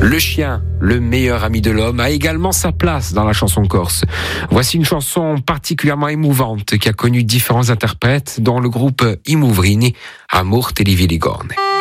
Le chien, le meilleur ami de l'homme, a également sa place dans la chanson corse. Voici une chanson particulièrement émouvante qui a connu différents interprètes, dont le groupe I Mouvrini, Amor te li Viligorne.